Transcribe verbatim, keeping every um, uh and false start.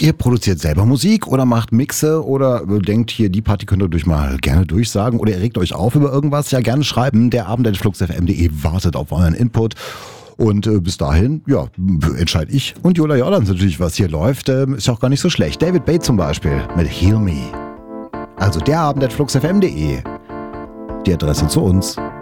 Ihr produziert selber Musik oder macht Mixe oder denkt hier, die Party könnt ihr durch mal gerne durchsagen oder ihr regt euch auf über irgendwas? Ja, gerne schreiben. Der Abend at flux f m punkt de wartet auf euren Input. Und äh, bis dahin, ja, entscheide ich und Jola Jordans natürlich, was hier läuft. Ähm, ist ja auch gar nicht so schlecht. David Bates zum Beispiel mit Heal Me. Also der Abend at flux f m punkt de. Die Adresse zu uns.